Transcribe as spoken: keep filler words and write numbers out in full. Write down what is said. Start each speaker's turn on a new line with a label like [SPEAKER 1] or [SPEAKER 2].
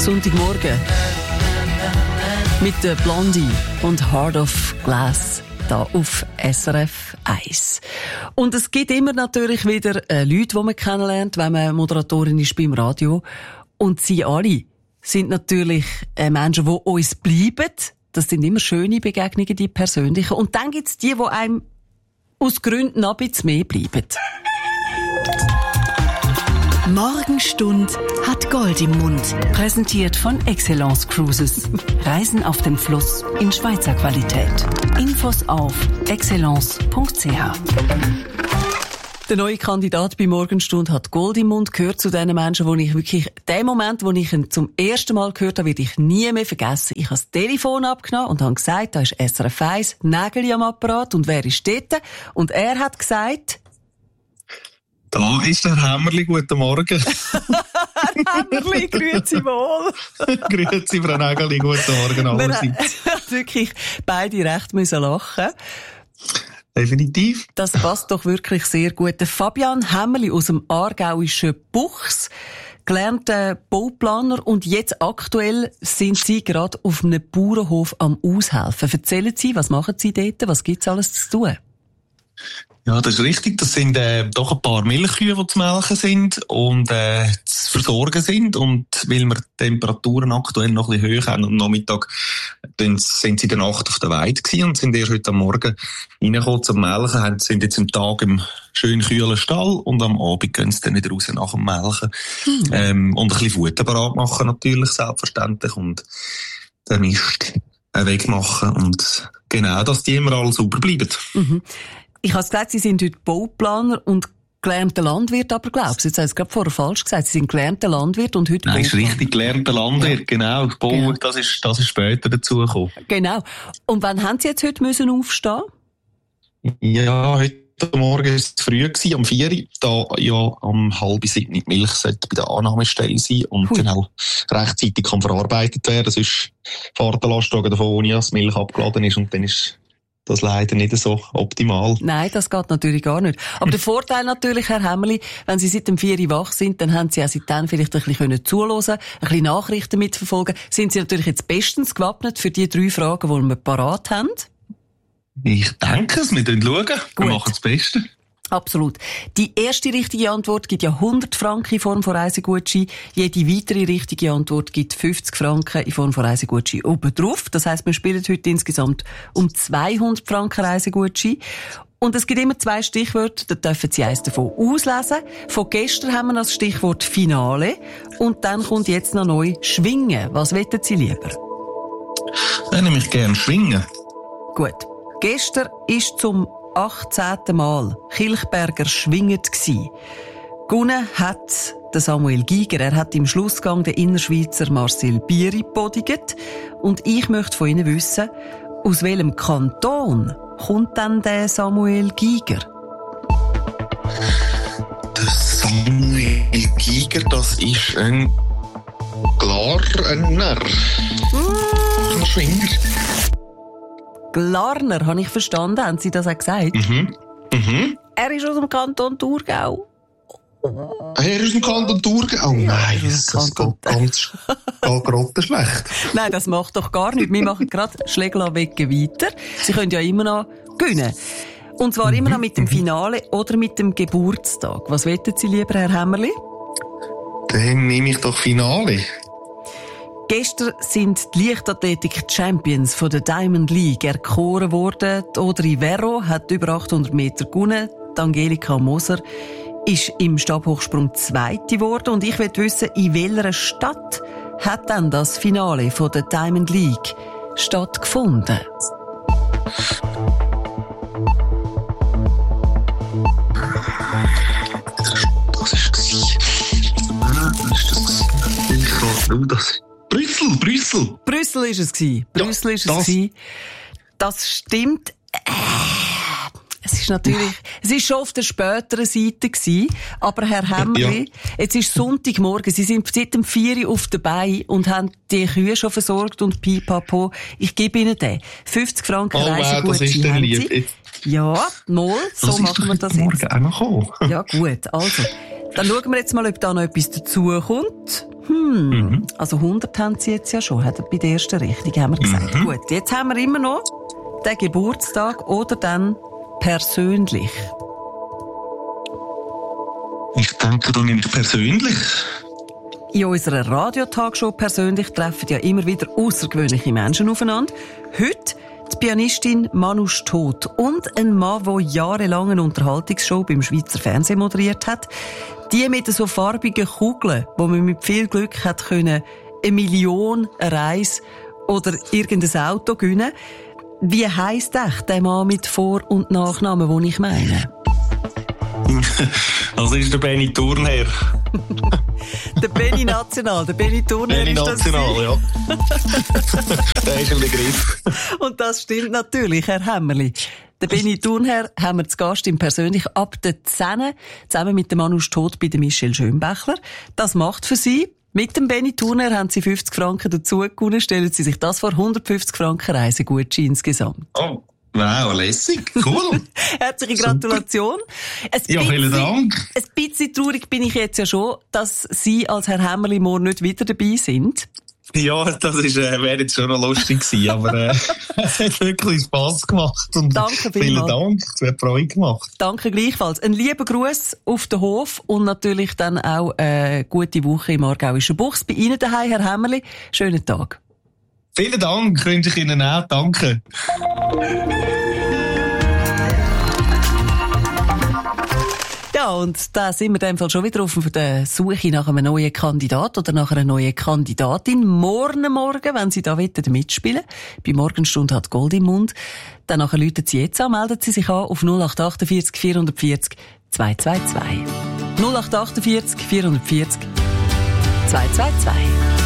[SPEAKER 1] Sonntagmorgen mit der Blondie und Heart of Glass da auf S R F eins. Und es gibt immer natürlich wieder äh, Leute, die man kennenlernt, wenn man Moderatorin ist beim Radio. Und sie alle sind natürlich äh, Menschen, die uns bleiben. Das sind immer schöne Begegnungen, die persönlichen. Und dann gibt es die, die einem aus Gründen noch ein bisschen mehr bleiben.
[SPEAKER 2] Morgenstund hat Gold im Mund. Präsentiert von Excellence Cruises. Reisen auf dem Fluss in Schweizer Qualität. Infos auf excellence punkt c h.
[SPEAKER 1] Der neue Kandidat bei Morgenstund hat Gold im Mund, gehört zu den Menschen, wo ich wirklich, den Moment, wo ich ihn zum ersten Mal gehört habe, werde ich nie mehr vergessen. Ich habe das Telefon abgenommen und habe gesagt, da ist S R F eins, Nägel am Apparat und wer ist dort? Und er hat gesagt,
[SPEAKER 3] da ist der Hämmerli, guten Morgen.
[SPEAKER 1] Hämmerli, grüezi wohl.
[SPEAKER 3] Grüezi, Frau Nägeli, guten Morgen allerseits.
[SPEAKER 1] Wir haben wirklich beide recht müssen lachen.
[SPEAKER 3] Definitiv.
[SPEAKER 1] Das passt doch wirklich sehr gut. Der Fabian Hämmerli aus dem aargauischen Buchs, gelernter Bauplaner, und jetzt aktuell sind Sie gerade auf einem Bauernhof am Aushelfen. Erzählen Sie, was machen Sie dort? Was gibt's alles zu tun?
[SPEAKER 3] Ja, das ist richtig. Das sind äh, doch ein paar Milchkühe, die zu melken sind und äh, zu versorgen sind. Und weil wir die Temperaturen aktuell noch ein bisschen hoch haben, am Nachmittag dann sind sie in der Nacht auf der Weide gewesen und sind erst heute am Morgen reingekommen zum Melken, haben, sind jetzt am Tag im schön kühlen Stall und am Abend gehen sie dann wieder raus nach dem Melken. Mhm. Ähm, und ein bisschen Futter parat machen natürlich, selbstverständlich. Und den Mist wegmachen und genau, dass die immer alle sauber bleiben.
[SPEAKER 1] Mhm. Ich habe gesagt, Sie sind heute Bauplaner und gelernter Landwirt, aber glaubst du, jetzt haben Sie gerade vorher falsch gesagt, Sie sind gelernter Landwirt und heute
[SPEAKER 3] Nein,
[SPEAKER 1] Bauplaner.
[SPEAKER 3] ist richtig, gelernter Landwirt, ja. Genau. Bau, genau. Das ist, das ist später dazugekommen.
[SPEAKER 1] Genau. Und wann haben Sie jetzt heute müssen aufstehen?
[SPEAKER 3] Ja, heute Morgen war es früh gewesen, um vier Uhr, da ja am halb sieben die Milch sollte bei der Annahmestelle sein und Hui. Dann auch rechtzeitig kann verarbeitet werden. Sonst fährt der Lastwagen davon, ohne dass die Milch abgeladen ist, und dann ist das leider nicht so optimal.
[SPEAKER 1] Nein, das geht natürlich gar nicht. Aber der Vorteil natürlich, Herr Hämmerli, wenn Sie seit dem vier Uhr wach sind, dann haben Sie auch seitdem vielleicht ein bisschen zuhören, ein bisschen Nachrichten mitverfolgen. Sind Sie natürlich jetzt bestens gewappnet für die drei Fragen, die wir parat haben?
[SPEAKER 3] Ich denke es, wir schauen. Gut. Wir machen das Beste.
[SPEAKER 1] Absolut. Die erste richtige Antwort gibt ja hundert Franken in Form von Reisegutschein. Jede weitere richtige Antwort gibt fünfzig Franken in Form von Reisegutschein obendrauf. Das heisst, wir spielen heute insgesamt um zweihundert Franken Reisegutschein. Und es gibt immer zwei Stichwörter, da dürfen Sie eins davon auslesen. Von gestern haben wir das Stichwort Finale. Und dann kommt jetzt noch neu Schwingen. Was wollen Sie lieber?
[SPEAKER 3] Dann nehme ich gerne Schwingen.
[SPEAKER 1] Gut. Gestern ist zum achtzehnten Mal Kilchberger schwingend gsi. Gewonnen hat der Samuel Giger. Er hat im Schlussgang den Innerschweizer Marcel Bieri podiget. Und ich möchte von Ihnen wissen, aus welchem Kanton kommt denn der Samuel Giger?
[SPEAKER 3] Der Samuel Giger, das ist ein Glarner. Mm. Ein Schwinger.
[SPEAKER 1] Glarner, habe ich verstanden. Haben Sie das auch gesagt?
[SPEAKER 3] Mhm. Mhm.
[SPEAKER 1] Er ist aus dem Kanton Thurgau.
[SPEAKER 3] Er ist aus dem Kanton Thurgau? Oh nein, das, das geht ganz grottenschlecht.
[SPEAKER 1] Nein, das macht doch gar nichts. Wir machen gerade Schlägler-Wegge weiter. Sie können ja immer noch gewinnen. Und zwar mhm. immer noch mit dem Finale oder mit dem Geburtstag. Was wollen Sie lieber, Herr Hämmerli?
[SPEAKER 3] Dann nehme ich doch Finale.
[SPEAKER 1] Gestern sind die Leichtathletik-Champions von der Diamond League erkoren worden. Die Audrey Verro hat über achthundert Meter gewonnen. Die Angelika Moser ist im Stabhochsprung Zweite geworden. Und ich will wissen, in welcher Stadt hat dann das Finale von der Diamond League stattgefunden?
[SPEAKER 3] Das ist es. Das Brüssel, Brüssel.
[SPEAKER 1] Brüssel ist es gewesen. Brüssel ja, ist es das. gewesen. Das stimmt. Äh, es ist natürlich, es ist schon auf der späteren Seite gewesen. Aber Herr Hämmerli, ja. Jetzt ist Sonntagmorgen. Sie sind seit dem vier Uhr auf dabei und haben die Kühe schon versorgt und pipapo. Ich gebe Ihnen den. fünfzig Franken
[SPEAKER 3] oh,
[SPEAKER 1] Reisegutschein.
[SPEAKER 3] Das ist der lieb.
[SPEAKER 1] Ja, mal. So
[SPEAKER 3] das
[SPEAKER 1] machen wir das jetzt.
[SPEAKER 3] Morgen auch noch kommen.
[SPEAKER 1] Ja, gut. Also. Dann schauen wir jetzt mal, ob da noch etwas dazukommt. Hm,
[SPEAKER 3] Mhm.
[SPEAKER 1] also hundert haben sie jetzt ja schon, hat er bei der ersten Richtung, haben wir gesagt.
[SPEAKER 3] Mhm.
[SPEAKER 1] Gut, jetzt haben wir immer noch den Geburtstag oder dann persönlich.
[SPEAKER 3] Ich denke, du nimmst persönlich.
[SPEAKER 1] In unserer Radiotagshow persönlich treffen ja immer wieder außergewöhnliche Menschen aufeinander. Heute die Pianistin Manu Stot und ein Mann, der jahrelang eine Unterhaltungsshow beim Schweizer Fernsehen moderiert hat. Die mit so farbigen Kugeln, wo man mit viel Glück hat können, eine Million, eine Reise oder irgendein Auto gewinnen. Wie heisst echt der Mann mit Vor- und Nachnamen, den ich meine?
[SPEAKER 3] Das ist der Benny Thurnherr.
[SPEAKER 1] Der Benny National, der Benny Thurnherr
[SPEAKER 3] Benny
[SPEAKER 1] ist das.
[SPEAKER 3] National, ja. Der ist ein Begriff.
[SPEAKER 1] Und das stimmt natürlich, Herr Hämmerli. Der Benny Thurnherr haben wir zu Gast im Persönlich ab der zehn, zusammen mit dem Manu Stot bei der Michelle Schönbächler. Das macht für Sie. Mit dem Benny Thurnherr haben Sie fünfzig Franken dazu gewonnen. Stellen Sie sich das vor, hundertfünfzig Franken Reisegutschein insgesamt.
[SPEAKER 3] Oh, wow, lässig, cool.
[SPEAKER 1] Herzliche Gratulation. Ein
[SPEAKER 3] Ja, vielen Dank.
[SPEAKER 1] Ein bisschen traurig bin ich jetzt ja schon, dass Sie als Herr Hämmerli morgen nicht wieder dabei sind.
[SPEAKER 3] Ja, das ist, äh, wäre jetzt schon noch lustig gewesen, aber äh, es hat wirklich Spass gemacht. Und
[SPEAKER 1] Danke
[SPEAKER 3] vielen
[SPEAKER 1] vielmals.
[SPEAKER 3] Dank, es hat Freude gemacht.
[SPEAKER 1] Danke gleichfalls. Ein lieber Gruß auf den Hof und natürlich dann auch eine gute Woche im Aargauischen Buchs. Bei Ihnen daheim, Herr Hämmerli. Schönen Tag.
[SPEAKER 3] Vielen Dank, wünsche ich Ihnen auch. Danke.
[SPEAKER 1] Ja, und da sind wir in dem Fall schon wieder auf der Suche nach einem neuen Kandidat oder nach einer neuen Kandidatin. Morgen Morgen, wenn Sie da mitspielen wollen, bei Morgenstunde hat Gold im Mund, dann nachher läuten Sie jetzt an, melden Sie sich an auf null acht achtundvierzig vierhundertvierzig zweihundertzweiundzwanzig. null acht achtundvierzig vierhundertvierzig zweihundertzweiundzwanzig.